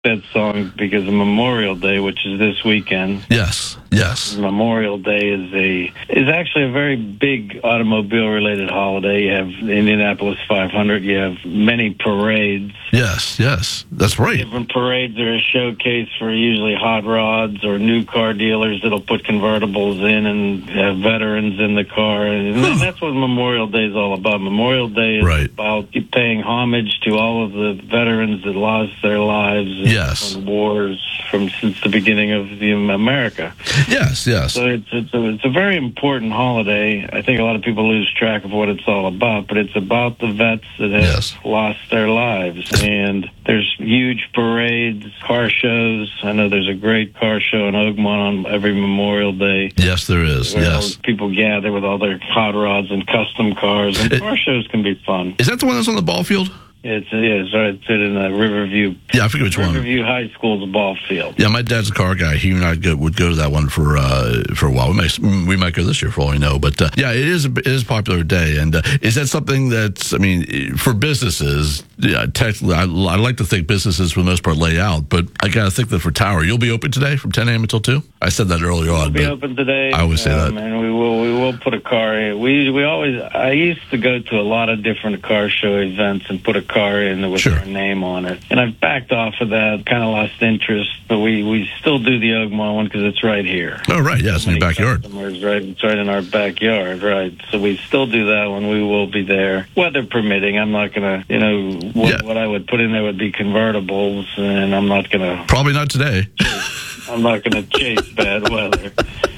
that song because of Memorial Day, which is this weekend. Yes. Memorial Day is actually a very big automobile-related holiday. You have the Indianapolis 500. You have many parades. Yes, that's right. Different parades are a showcase for usually hot rods or new car dealers that'll put convertibles in and have veterans in the car. And that's what Memorial Day is all about. Memorial Day is about paying homage to all of the veterans that lost their lives in wars since the beginning of America. Yes. So it's a very important holiday. I think a lot of people lose track of what it's all about, but it's about the vets that have lost their lives. And there's huge parades, car shows. I know there's a great car show in Oakmont on every Memorial Day. Yes, there is. Yes. People gather with all their hot rods and custom cars, and car shows can be fun. Is that the one that's on the ball field? It's right in Riverview. Yeah, I forget which one. Riverview High School's ball field. Yeah, my dad's a car guy. He and I would go to that one for a while. We might go this year for all we know. But it is a popular day. And is that something that's, for businesses? Yeah, technically, I like to think businesses for the most part lay out. But I got to think that for Tower, you'll be open today from 10 a.m. until 2. I said that earlier on. We'll be open today. I always say that. And we will put a car in. I used to go to a lot of different car show events and put a car in with our name on it. And I've backed off of that, kind of lost interest, but we still do the Oakmont one because it's right here. Oh, right, yeah, it's in your backyard. It's right in our backyard, right. So we still do that one. We will be there. Weather permitting, I'm not going to, what I would put in there would be convertibles, and I'm not going to... Probably not today. I'm not going to chase bad weather.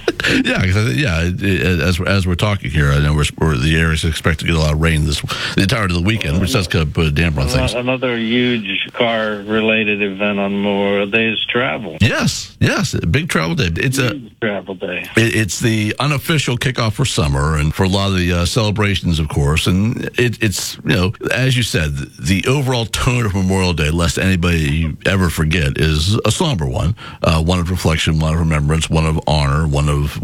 As we're talking here, I know the area's expected to get a lot of rain the entirety of the weekend, which does kind of put a damper on things. Another huge car-related event on Memorial Day is travel. Yes, a big travel day. It's a travel day. It's the unofficial kickoff for summer and for a lot of the celebrations, of course. And it's as you said, the overall tone of Memorial Day, lest anybody ever forget, is a somber one, one of reflection, one of remembrance, one of honor, one of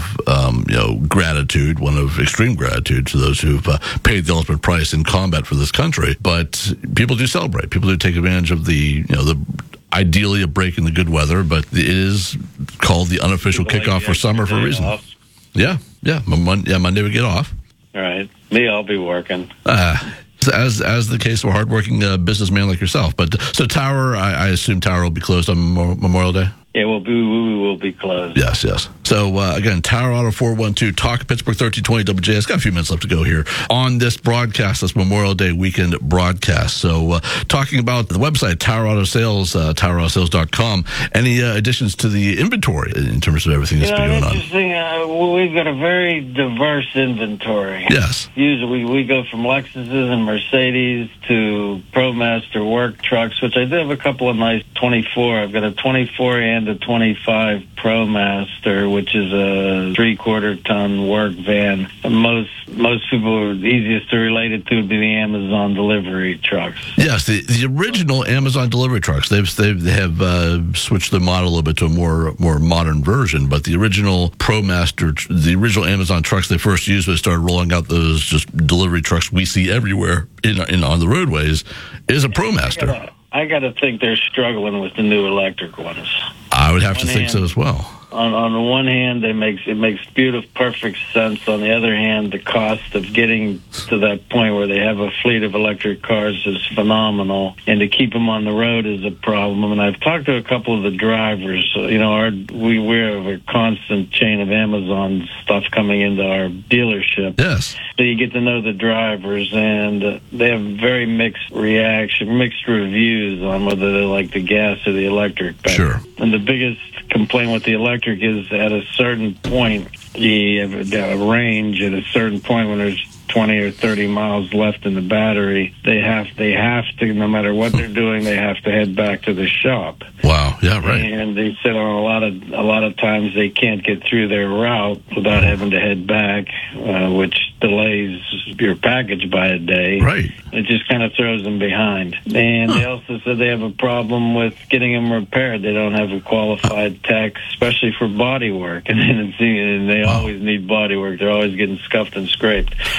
gratitude, one of extreme gratitude to those who've paid the ultimate price in combat for this country. But people do celebrate. People do take advantage of the ideally a break in the good weather, but it is called the unofficial kickoff for summer for a reason. Off. Yeah. Monday we get off. All right. Me, I'll be working. As the case of a hardworking businessman like yourself. But so Tower, I assume Tower will be closed on Memorial Day? Yeah, we will be closed. Yes. So, again, Tower Auto 412, Talk Pittsburgh 1320 WJS. Got a few minutes left to go here on this broadcast, this Memorial Day weekend broadcast. So, talking about the website, Tower Auto Sales, TowerAutoSales.com. Any additions to the inventory in terms of everything that's been going on? Interesting. We've got a very diverse inventory. Yes. Usually we go from Lexuses and Mercedes to ProMaster work trucks, which I do have a couple of nice 24. I've got a 24 and a 25 ProMaster, which is a 3/4-ton work van. Most people, the easiest to relate it to would be the Amazon delivery trucks. Yes, the original Amazon delivery trucks. They have switched the model a little bit to a more modern version, but the original ProMaster, the original Amazon trucks they first used when they started rolling out those just delivery trucks we see everywhere on the roadways, is a ProMaster. I got to think they're struggling with the new electric ones. I would have to think so as well. On the one hand, it makes beautiful, perfect sense. On the other hand, the cost of getting to that point where they have a fleet of electric cars is phenomenal, and to keep them on the road is a problem. And I've talked to a couple of the drivers. We have a constant chain of Amazon stuff coming into our dealership. Yes. So you get to know the drivers, and they have very mixed reviews on whether they like the gas or the electric better. Sure. And the biggest complaint with the electric is at a certain point, you have a range at a certain point when there's 20 or 30 miles left in the battery, they have to, no matter what they're doing, they have to head back to the shop. Wow, yeah, right. And they said on a lot of times they can't get through their route without having to head back, which delays your package by a day. Right. It just kind of throws them behind. And they also said they have a problem with getting them repaired. They don't have a qualified tech, especially for body work. And they always need body work. They're always getting scuffed and scraped.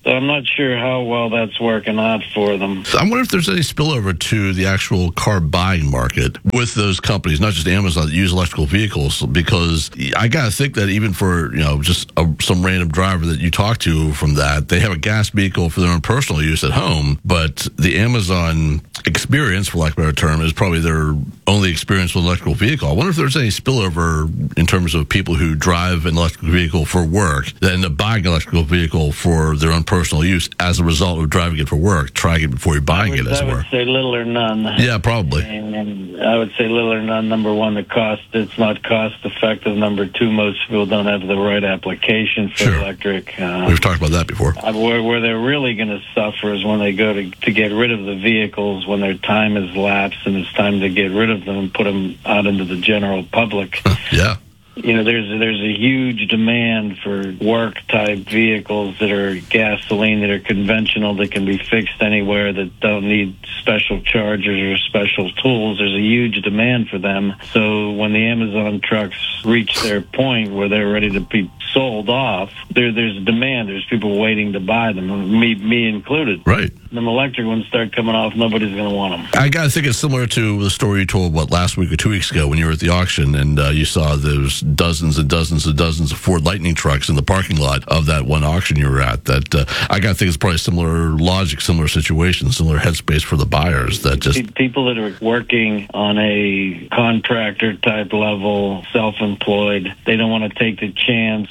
So I'm not sure how well that's working out for them. I wonder if there's any spillover to the actual car buying market with those companies, not just Amazon, that use electrical vehicles, because I got to think that even for, just some random driver that you talk to from that, they have a gas vehicle for their own personal use at home, but the Amazon experience, for lack of a better term, is probably their only experience with an electrical vehicle. I wonder if there's any spillover in terms of people who drive an electrical vehicle for work that end up buying an electrical vehicle for their own personal use as a result of driving it for work, trying it before you're buying it, as it were. I would say little or none. Yeah, probably. And I would say little or none. Number one, it's not cost effective. Number two, most people don't have the right application for electric. We've talked about that before. Where they're really going to suffer is when they go to get rid of the vehicles, when their time has lapsed and it's time to get rid of them and put them out into the general public. Yeah. There's a huge demand for work-type vehicles that are gasoline, that are conventional, that can be fixed anywhere, that don't need special chargers or special tools. There's a huge demand for them. So when the Amazon trucks reach their point where they're ready to be sold off, there's demand. There's people waiting to buy them, me included. Right. Them electric ones start coming off, nobody's going to want them. I got to think it's similar to the story you told, last week or 2 weeks ago when you were at the auction and you saw those dozens and dozens and dozens of Ford Lightning trucks in the parking lot of that one auction you were at. That I got to think it's probably similar logic, similar situation, similar headspace for the buyers. That just people that are working on a contractor type level, self-employed, they don't want to take the chance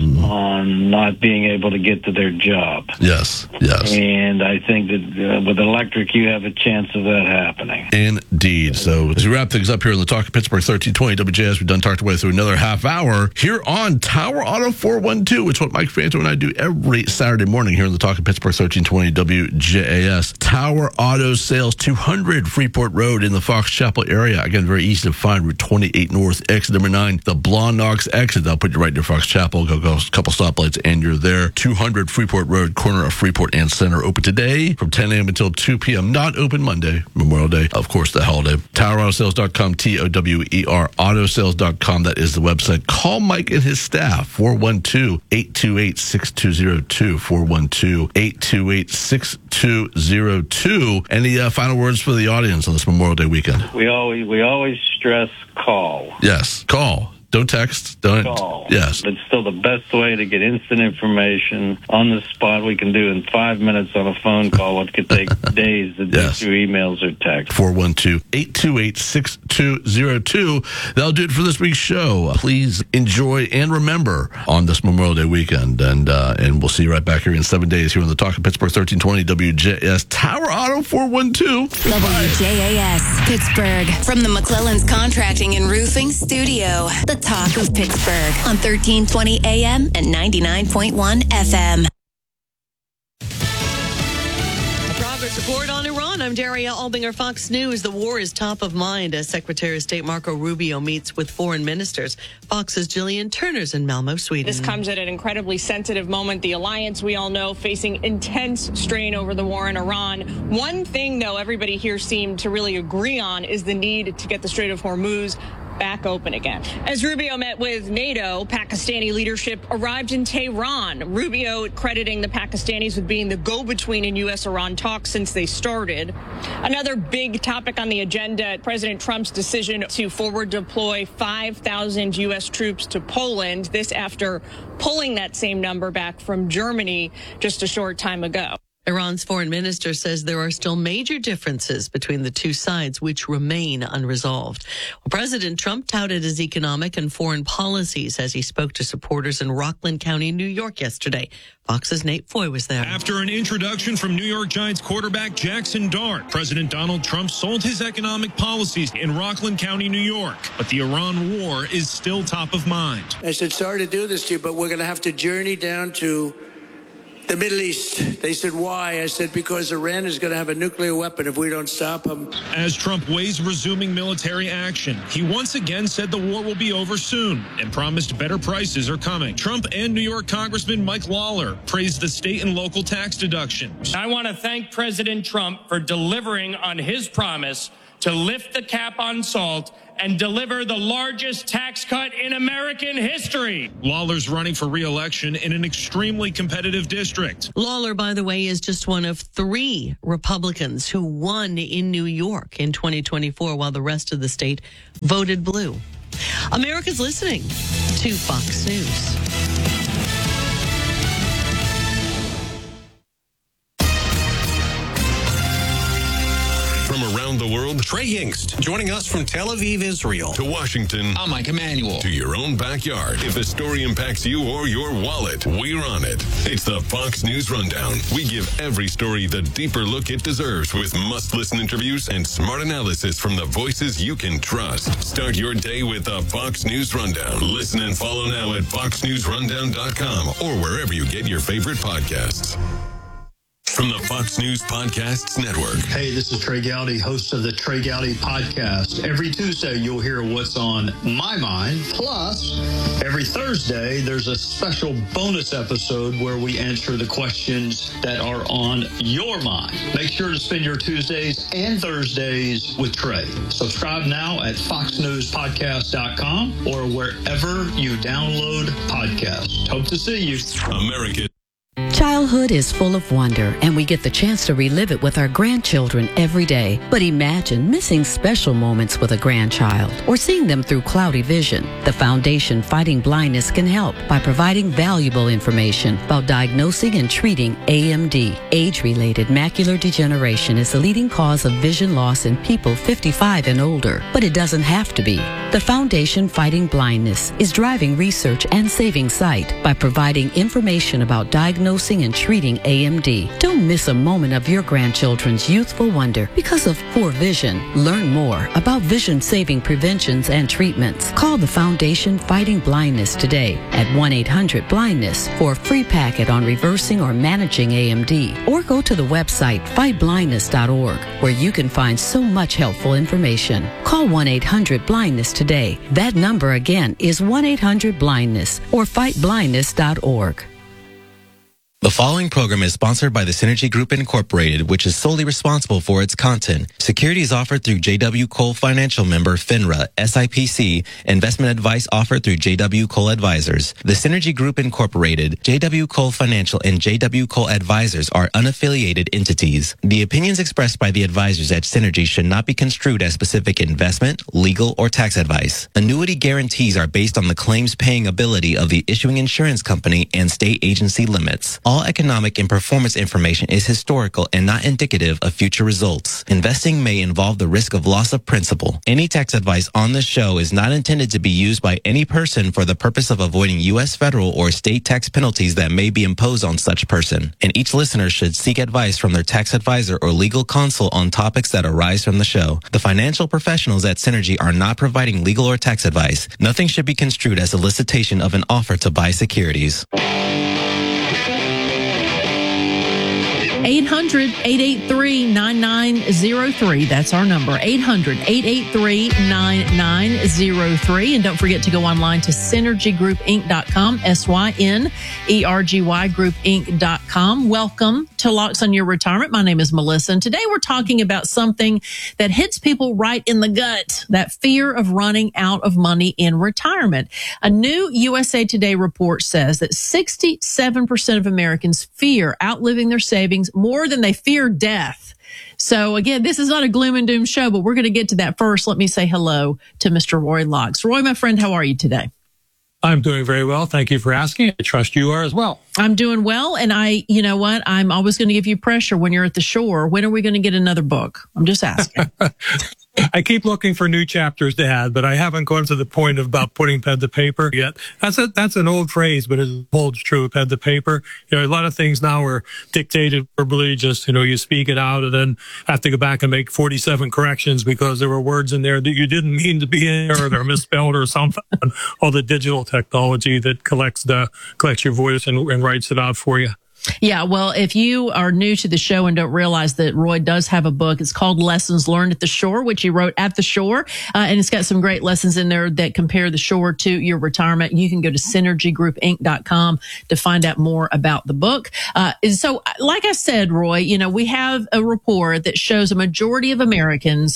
on not being able to get to their job. Yes. And I think that with electric, you have a chance of that happening. Indeed. So as we wrap things up here on the Talk of Pittsburgh 1320 WJS, we've done talked our way through another half hour here on Tower Auto 412. It's what Mike Fanto and I do every Saturday morning here on the Talk of Pittsburgh 1320 WJS. Tower Auto Sales, 200 Freeport Road in the Fox Chapel area. Again, very easy to find. Route 28 North, exit number 9, the Blawnox exit. That'll put you right near Fox Chapel. Go a couple stoplights and you're there. 200 Freeport Road, corner of Freeport and Center. Open today from 10 a.m. until 2 p.m. Not open Monday, Memorial Day, of course, the holiday. TowerAutoSales.com, TOWER, autosales.com. That is the website. Call Mike and his staff, 412-828-6202, 412-828-6202. Any final words for the audience on this Memorial Day weekend? We always stress call. Yes, call. Don't text. Don't call. Yes. It's still the best way to get instant information on the spot. We can do in 5 minutes on a phone call what could take days to do through emails or text. 412-828-6202. That'll do it for this week's show. Please enjoy and remember on this Memorial Day weekend. And we'll see you right back here in 7 days here on the Talk of Pittsburgh 1320 WJS. Tower Auto 412. WJAS Pittsburgh. From the McClellan's Contracting and Roofing Studio. The Talk of Pittsburgh on 1320 AM and 99.1 FM. Progress report on Iran. I'm Daria Albinger, Fox News. The war is top of mind as Secretary of State Marco Rubio meets with foreign ministers. Fox's Jillian Turner's in Malmo, Sweden. This comes at an incredibly sensitive moment. The alliance, we all know, facing intense strain over the war in Iran. One thing, though, everybody here seemed to really agree on is the need to get the Strait of Hormuz back open again. As Rubio met with NATO, Pakistani leadership arrived in Tehran. Rubio crediting the Pakistanis with being the go-between in U.S.-Iran talks since they started. Another big topic on the agenda, President Trump's decision to forward deploy 5,000 U.S. troops to Poland. This after pulling that same number back from Germany just a short time ago. Iran's foreign minister says there are still major differences between the two sides, which remain unresolved. Well, President Trump touted his economic and foreign policies as he spoke to supporters in Rockland County, New York yesterday. Fox's Nate Foy was there. After an introduction from New York Giants quarterback Jackson Dart, President Donald Trump sold his economic policies in Rockland County, New York. But the Iran war is still top of mind. I said, sorry to do this to you, but we're going to have to journey down to the Middle East. They said, why? I said, because Iran is going to have a nuclear weapon if we don't stop them. As Trump weighs resuming military action, he once again said the war will be over soon and promised better prices are coming. Trump and New York Congressman Mike Lawler praised the state and local tax deductions. I want to thank President Trump for delivering on his promise to lift the cap on salt and deliver the largest tax cut in American history. Lawler's running for re-election in an extremely competitive district. Lawler, by the way, is just one of 3 Republicans who won in New York in 2024, while the rest of the state voted blue. America's listening to Fox News. From around the world, Trey Yingst, joining us from Tel Aviv, Israel. To Washington, I'm Mike Emanuel. To your own backyard. If a story impacts you or your wallet, we're on it. It's the Fox News Rundown. We give every story the deeper look it deserves with must-listen interviews and smart analysis from the voices you can trust. Start your day with the Fox News Rundown. Listen and follow now at foxnewsrundown.com or wherever you get your favorite podcasts. From the Fox News Podcasts Network. Hey, this is Trey Gowdy, host of the Trey Gowdy Podcast. Every Tuesday, you'll hear what's on my mind. Plus, every Thursday, there's a special bonus episode where we answer the questions that are on your mind. Make sure to spend your Tuesdays and Thursdays with Trey. Subscribe now at foxnewspodcast.com or wherever you download podcasts. Hope to see you. America. Childhood is full of wonder, and we get the chance to relive it with our grandchildren every day. But imagine missing special moments with a grandchild or seeing them through cloudy vision. The Foundation Fighting Blindness can help by providing valuable information about diagnosing and treating AMD. Age-related macular degeneration is the leading cause of vision loss in people 55 and older, but it doesn't have to be. The Foundation Fighting Blindness is driving research and saving sight by providing information about diagnosing and treating AMD. Don't miss a moment of your grandchildren's youthful wonder because of poor vision. Learn more about vision-saving preventions and treatments. Call the Foundation Fighting Blindness today at 1-800-BLINDNESS for a free packet on reversing or managing AMD. Or go to the website fightblindness.org where you can find so much helpful information. Call 1-800-BLINDNESS today. That number again is 1-800-BLINDNESS or fightblindness.org. The following program is sponsored by the Synergy Group Incorporated, which is solely responsible for its content. Securities offered through J.W. Cole Financial member FINRA, SIPC. Investment advice offered through J.W. Cole Advisors. The Synergy Group Incorporated, J.W. Cole Financial, and J.W. Cole Advisors are unaffiliated entities. The opinions expressed by the advisors at Synergy should not be construed as specific investment, legal, or tax advice. Annuity guarantees are based on the claims paying ability of the issuing insurance company and state agency limits. All economic and performance information is historical and not indicative of future results. Investing may involve the risk of loss of principal. Any tax advice on this show is not intended to be used by any person for the purpose of avoiding U.S. federal or state tax penalties that may be imposed on such person. And each listener should seek advice from their tax advisor or legal counsel on topics that arise from the show. The financial professionals at Synergy are not providing legal or tax advice. Nothing should be construed as a solicitation of an offer to buy securities. 800-883-9903. That's our number, 800-883-9903. And don't forget to go online to synergygroupinc.com, SYNERGY groupinc.com. Welcome to Locks on Your Retirement. My name is Melissa, and today we're talking about something that hits people right in the gut, that fear of running out of money in retirement. A new USA Today report says that 67% of Americans fear outliving their savings more than they fear death. So again, this is not a gloom and doom show, but we're going to get to that first. Let me say hello to Mr. Roy Locks. Roy, my friend, how are you today? I'm doing very well. Thank you for asking. I trust you are as well. I'm doing well. And you know what? I'm always going to give you pressure when you're at the shore. When are we going to get another book? I'm just asking. I keep looking for new chapters to add, but I haven't gone to the point of about putting pen to paper yet. That's an old phrase, but it holds true, pen to paper. You know, a lot of things now are dictated verbally, just, you speak it out and then have to go back and make 47 corrections because there were words in there that you didn't mean to be in there or they're misspelled or something. All the digital technology that collects your voice and writes it out for you. Yeah, well, if you are new to the show and don't realize that Roy does have a book, it's called Lessons Learned at the Shore, which he wrote at the shore. And it's got some great lessons in there that compare the shore to your retirement. You can go to synergygroupinc.com to find out more about the book. And so, like I said, Roy, we have a report that shows a majority of Americans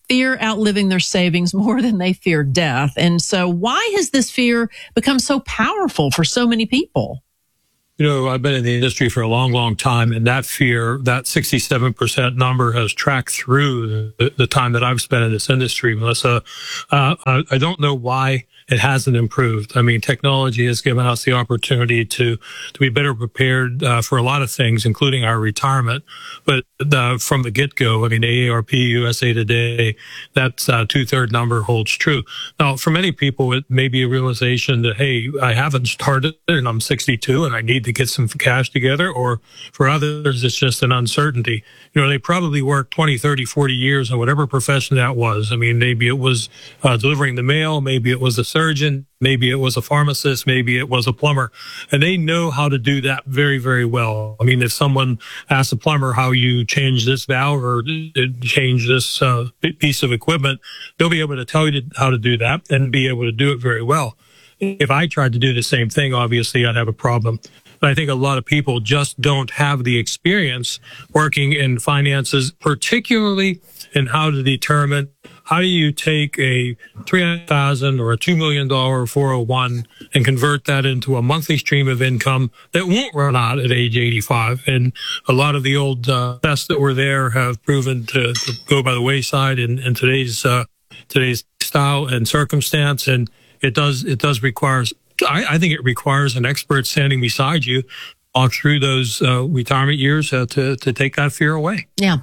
fear outliving their savings more than they fear death. And so why has this fear become so powerful for so many people? You know, I've been in the industry for a long, long time, and that fear, that 67% number has tracked through the time that I've spent in this industry, Melissa. I don't know why it hasn't improved. I mean, technology has given us the opportunity to be better prepared for a lot of things, including our retirement. But from the get-go, I mean, AARP, USA Today, that two-third number holds true. Now, for many people, it may be a realization that, hey, I haven't started and I'm 62 and I need to get some cash together. Or for others, it's just an uncertainty. You know, they probably worked 20, 30, 40 years in whatever profession that was. I mean, maybe it was delivering the mail, maybe it was a surgeon, maybe it was a pharmacist, maybe it was a plumber, and they know how to do that very, very well. I mean, if someone asks a plumber how you change this valve or change this piece of equipment, they'll be able to tell you how to do that and be able to do it very well. If I tried to do the same thing, obviously I'd have a problem. But I think a lot of people just don't have the experience working in finances, particularly in how to determine how do you take a $300,000 or a $2 million 401 and convert that into a monthly stream of income that won't run out at age 85. And a lot of the old tests that were there have proven to go by the wayside in today's style and circumstance. And it does require, I think it requires an expert standing beside you all through those retirement years to take that fear away. Yeah.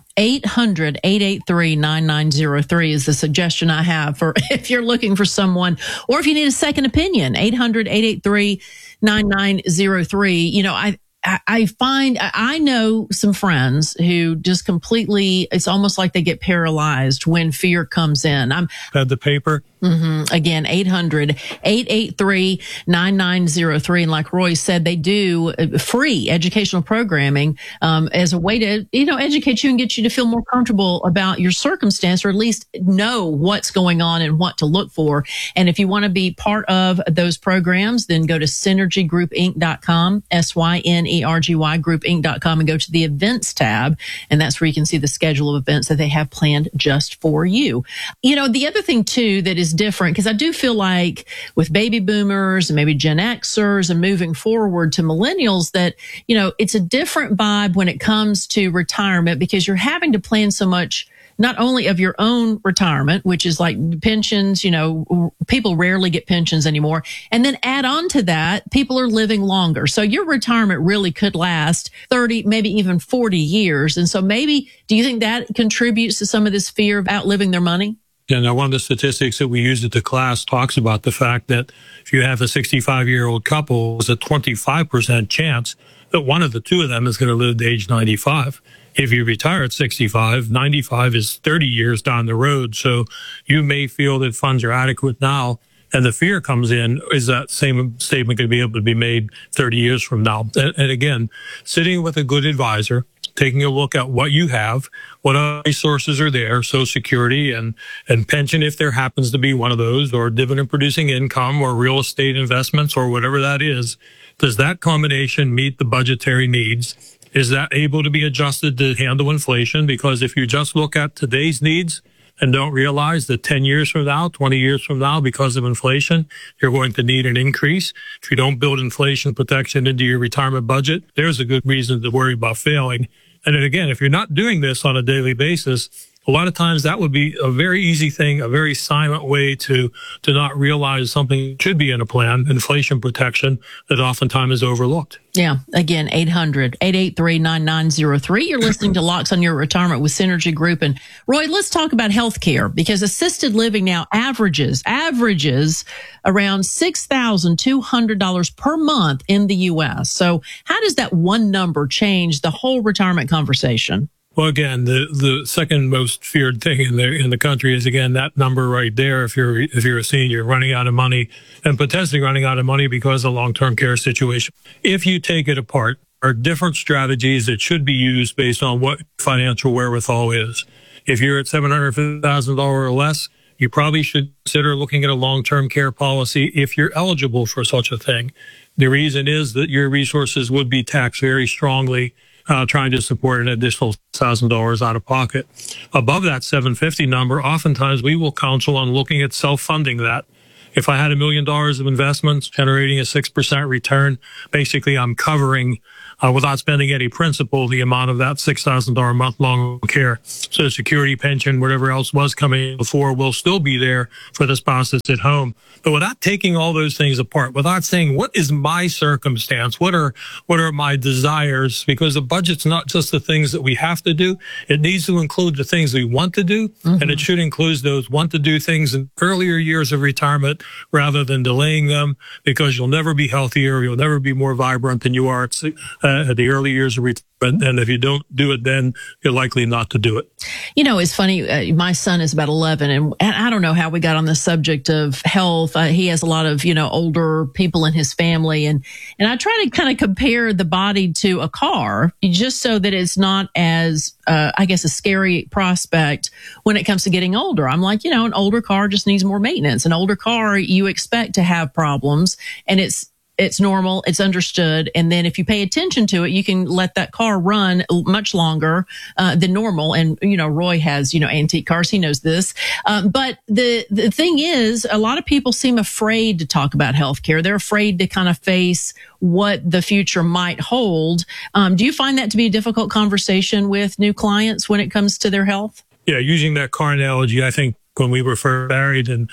800-883-9903 is the suggestion I have for if you're looking for someone or if you need a second opinion. 800-883-9903. You know, I know some friends who just completely, it's almost like they get paralyzed when fear comes in. Had the paper. Again, 800-883-9903. And like Roy said, they do free educational programming as a way to, educate you and get you to feel more comfortable about your circumstance, or at least know what's going on and what to look for. And if you want to be part of those programs, then go to synergygroupinc.com, SYNERGY groupinc.com, and go to the events tab. And that's where you can see the schedule of events that they have planned just for you. You know, the other thing too that is different, because I do feel like with baby boomers and maybe Gen Xers and moving forward to millennials that, it's a different vibe when it comes to retirement, because you're having to plan so much, not only of your own retirement, which is like pensions, people rarely get pensions anymore. And then add on to that, people are living longer. So your retirement really could last 30, maybe even 40 years. And so maybe, do you think that contributes to some of this fear of outliving their money? Yeah, now one of the statistics that we used at the class talks about the fact that if you have a 65-year-old couple, there's a 25% chance that one of the two of them is going to live to age 95. If you retire at 65, 95 is 30 years down the road. So you may feel that funds are adequate now, and the fear comes in, is that same statement going to be able to be made 30 years from now? And again, sitting with a good advisor, taking a look at what you have, what other resources are there, Social Security and pension, if there happens to be one of those, or dividend producing income or real estate investments or whatever that is. Does that combination meet the budgetary needs? Is that able to be adjusted to handle inflation? Because if you just look at today's needs and don't realize that 10 years from now, 20 years from now, because of inflation, you're going to need an increase. If you don't build inflation protection into your retirement budget, there's a good reason to worry about failing. And then again, if you're not doing this on a daily basis, a lot of times that would be a very easy thing, a very silent way to not realize something should be in a plan, inflation protection, that oftentimes is overlooked. Yeah. Again, 800-883-9903. You're listening to Locks on Your Retirement with Synergy Group. And Roy, let's talk about healthcare, because assisted living now averages around $6,200 per month in the U.S. So how does that one number change the whole retirement conversation? Well, again, the second most feared thing in the country is, again, that number right there. If you're a senior running out of money, and potentially running out of money because of a long-term care situation. If you take it apart, there are different strategies that should be used based on what financial wherewithal is. If you're at $750,000 or less, you probably should consider looking at a long-term care policy if you're eligible for such a thing. The reason is that your resources would be taxed very strongly trying to support an additional $1,000 out of pocket. Above that $750 number, oftentimes we will counsel on looking at self-funding that. If I had $1 million of investments generating a 6% return, basically I'm covering, without spending any principal, the amount of that $6,000 month long care. So security, pension, whatever else was coming in before will still be there for the spouse that's at home. But without taking all those things apart, without saying, what is my circumstance? What are my desires? Because the budget's not just the things that we have to do. It needs to include the things we want to do. Mm-hmm. And it should include those want to do things in earlier years of retirement rather than delaying them, because you'll never be healthier. You'll never be more vibrant than you are at the early years of retirement. And if you don't do it, then you're likely not to do it. You know, it's funny. My son is about 11, and I don't know how we got on the subject of health. He has a lot of, older people in his family. And I try to kind of compare the body to a car just so that it's not as, a scary prospect when it comes to getting older. I'm like, an older car just needs more maintenance. An older car, you expect to have problems, and it's normal. It's understood. And then if you pay attention to it, you can let that car run much longer than normal. And, Roy has, antique cars. He knows this. But the thing is, a lot of people seem afraid to talk about healthcare. They're afraid to kind of face what the future might hold. Do you find that to be a difficult conversation with new clients when it comes to their health? Yeah, using that car analogy, I think when we were first married and,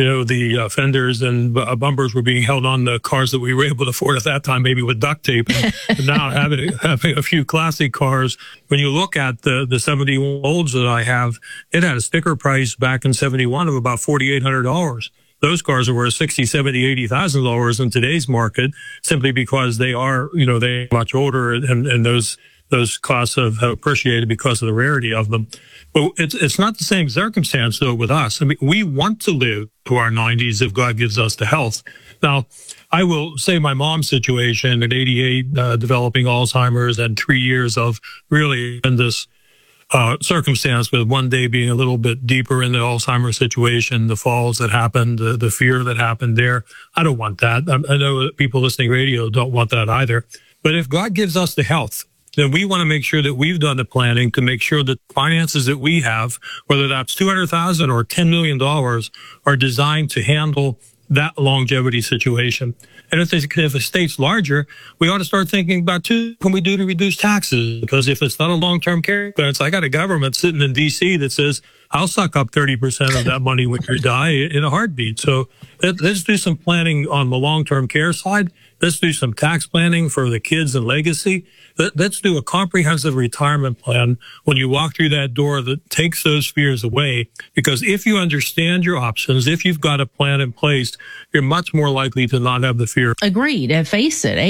the fenders and bumpers were being held on the cars that we were able to afford at that time, maybe with duct tape. And now having a few classic cars, when you look at the 71 Olds that I have, it had a sticker price back in 71 of about $4,800. Those cars are worth $60,000, $70,000, $80,000 in today's market, simply because they are, they're much older, and those costs have appreciated because of the rarity of them. But it's not the same circumstance, though, with us. I mean, we want to live to our 90s if God gives us the health. Now, I will say my mom's situation at 88, developing Alzheimer's, and 3 years of really in this circumstance, with one day being a little bit deeper in the Alzheimer's situation, the falls that happened, the fear that happened there. I don't want that. I know that people listening to radio don't want that either. But if God gives us the health, then we want to make sure that we've done the planning to make sure that the finances that we have, whether that's $200,000 or $10 million, are designed to handle that longevity situation. And if the state's larger, we ought to start thinking about, too, what can we do to reduce taxes? Because if it's not a long-term care expense, I got a government sitting in D.C. that says, I'll suck up 30% of that money when you die in a heartbeat. So let's do some planning on the long-term care side. Let's do some tax planning for the kids and legacy. Let's do a comprehensive retirement plan when you walk through that door that takes those fears away. Because if you understand your options, if you've got a plan in place, you're much more likely to not have the fear. Agreed. And face it,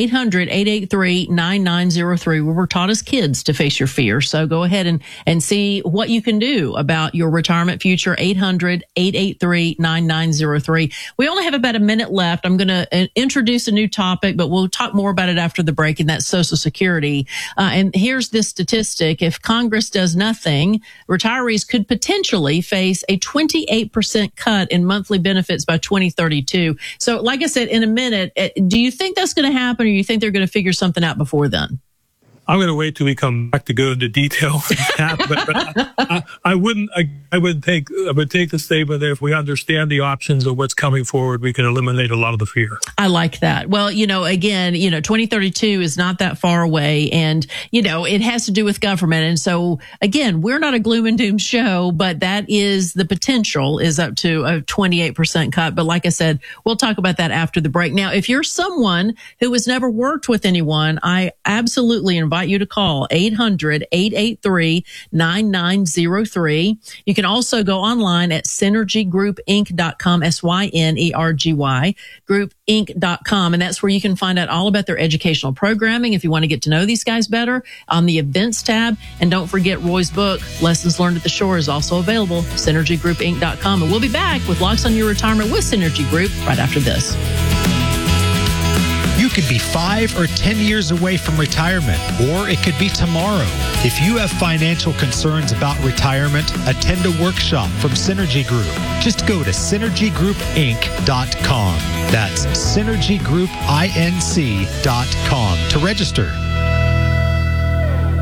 800-883-9903. We were taught as kids to face your fear. So go ahead and see what you can do about your retirement future. 800-883-9903. We only have about a minute left. I'm going to introduce a new topic, but we'll talk more about it after the break, and that's Social Security. And here's this statistic. If Congress does nothing, retirees could potentially face a 28% cut in monthly benefits by 2032. So like I said, in a minute, do you think that's going to happen, or do you think they're going to figure something out before then? I'm going to wait till we come back to go into detail on that, but I would take the statement that if we understand the options of what's coming forward, we can eliminate a lot of the fear. I like that. Well, again, 2032 is not that far away, and, it has to do with government. And so again, we're not a gloom and doom show, but that is the potential is up to a 28% cut. But like I said, we'll talk about that after the break. Now, if you're someone who has never worked with anyone, I absolutely invite you to call 800-883-9903. You can also go online at synergygroupinc.com, SYNERGY, groupinc.com. And that's where you can find out all about their educational programming if you want to get to know these guys better on the events tab. And don't forget Roy's book, Lessons Learned at the Shore, is also available, synergygroupinc.com. And we'll be back with Locks on Your Retirement with Synergy Group right after this. You could be 5 or 10 years away from retirement, or it could be tomorrow. If you have financial concerns about retirement, attend a workshop from Synergy Group. Just go to synergygroupinc.com. That's synergygroupinc.com to register.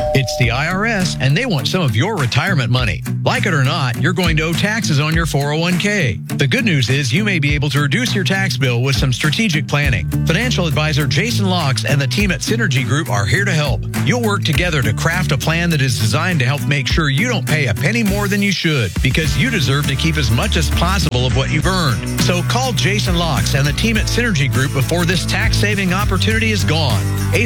It's the IRS, and they want some of your retirement money. Like it or not, you're going to owe taxes on your 401k. The good news is you may be able to reduce your tax bill with some strategic planning. Financial advisor Jason Locks and the team at Synergy Group are here to help. You'll work together to craft a plan that is designed to help make sure you don't pay a penny more than you should, because you deserve to keep as much as possible of what you've earned. So call Jason Locks and the team at Synergy Group before this tax-saving opportunity is gone.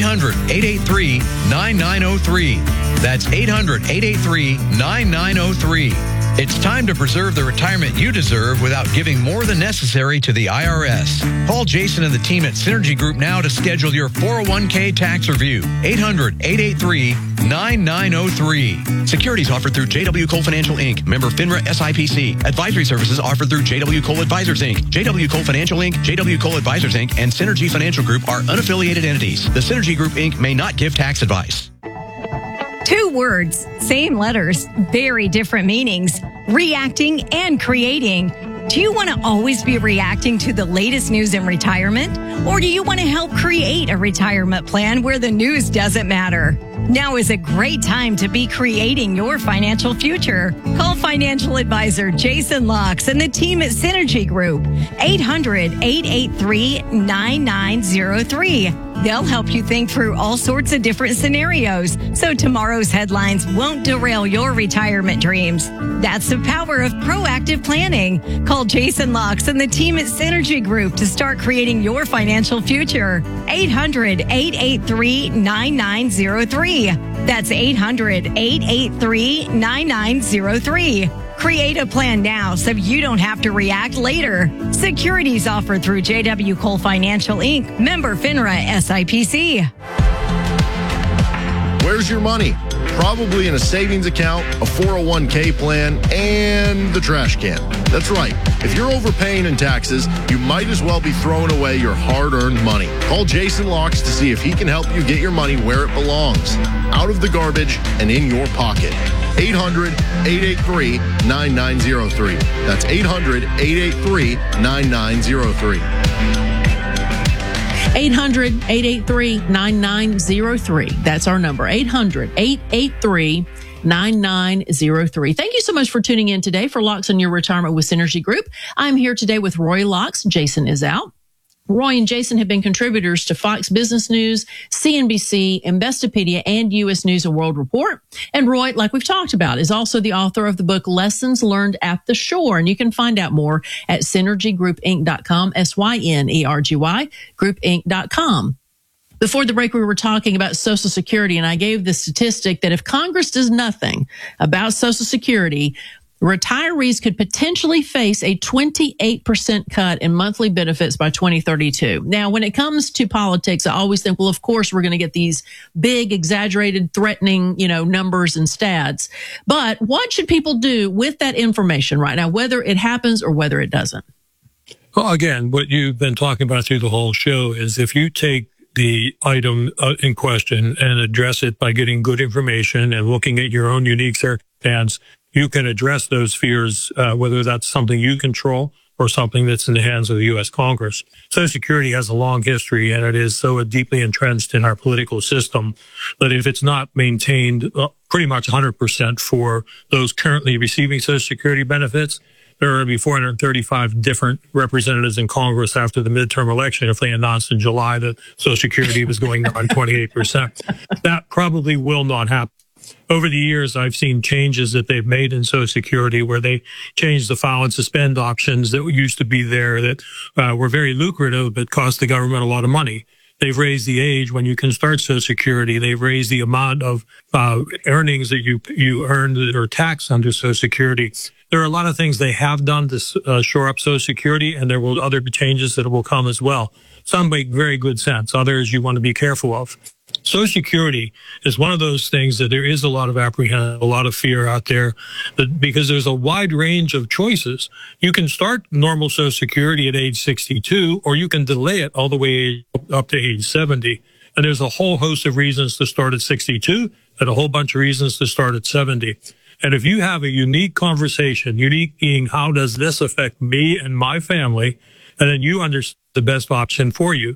800-883-9903. That's 800-883-9903. It's time to preserve the retirement you deserve without giving more than necessary to the IRS. Call Jason and the team at Synergy Group now to schedule your 401k tax review. 800-883-9903. Securities offered through JW Cole Financial Inc., member FINRA SIPC. Advisory services offered through JW Cole Advisors Inc., JW Cole Financial Inc., JW Cole Advisors Inc., and Synergy Financial Group are unaffiliated entities. The Synergy Group Inc. may not give tax advice. Two words, same letters, very different meanings. Reacting and creating. Do you want to always be reacting to the latest news in retirement? Or do you want to help create a retirement plan where the news doesn't matter? Now is a great time to be creating your financial future. Call financial advisor Jason Locks and the team at Synergy Group. 800-883-9903. They'll help you think through all sorts of different scenarios so tomorrow's headlines won't derail your retirement dreams. That's the power of proactive planning. Call Jason Locks and the team at Synergy Group to start creating your financial future. 800-883-9903. That's 800-883-9903. Create a plan now so you don't have to react later. Securities offered through JW Cole Financial Inc., member FINRA SIPC. Where's your money? Probably in a savings account, a 401k plan, and the trash can. That's right. If you're overpaying in taxes, you might as well be throwing away your hard-earned money. Call Jason Locks to see if he can help you get your money where it belongs, out of the garbage and in your pocket. 800-883-9903. That's 800-883-9903. 800-883-9903. That's our number, 800-883-9903. Thank you so much for tuning in today for Locks on Your Retirement with Synergy Group. I'm here today with Roy Locks. Jason is out. Roy and Jason have been contributors to Fox Business News, CNBC, Investopedia, and U.S. News and World Report. And Roy, like we've talked about, is also the author of the book Lessons Learned at the Shore. And you can find out more at synergygroupinc.com, SYNERGY, groupinc.com. Before the break, we were talking about Social Security, and I gave the statistic that if Congress does nothing about Social Security, retirees could potentially face a 28% cut in monthly benefits by 2032. Now, when it comes to politics, I always think, well, of course, we're going to get these big, exaggerated, threatening, numbers and stats. But what should people do with that information right now, whether it happens or whether it doesn't? Well, again, what you've been talking about through the whole show is if you take the item in question and address it by getting good information and looking at your own unique circumstance, you can address those fears, whether that's something you control or something that's in the hands of the U.S. Congress. Social Security has a long history, and it is so deeply entrenched in our political system that if it's not maintained pretty much 100% for those currently receiving Social Security benefits, there are going to be 435 different representatives in Congress after the midterm election if they announced in July that Social Security was going down 28%. That probably will not happen. Over the years, I've seen changes that they've made in Social Security where they changed the file and suspend options that used to be there that were very lucrative but cost the government a lot of money. They've raised the age when you can start Social Security. They've raised the amount of earnings that you earn that are taxed under Social Security. There are a lot of things they have done to shore up Social Security, and there will other changes that will come as well. Some make very good sense. Others you want to be careful of. Social Security is one of those things that there is a lot of apprehension, a lot of fear out there, that because there's a wide range of choices. You can start normal Social Security at age 62, or you can delay it all the way up to age 70. And there's a whole host of reasons to start at 62 and a whole bunch of reasons to start at 70. And if you have a unique conversation, unique being, how does this affect me and my family? And then you understand the best option for you.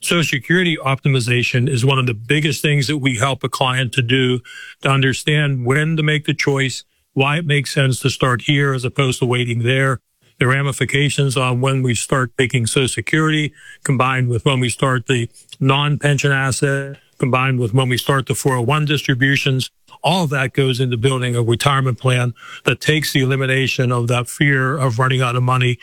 Social Security optimization is one of the biggest things that we help a client to do, to understand when to make the choice, why it makes sense to start here as opposed to waiting there. The ramifications on when we start taking Social Security, combined with when we start the non-pension asset, combined with when we start the 401 distributions. All of that goes into building a retirement plan that takes the elimination of that fear of running out of money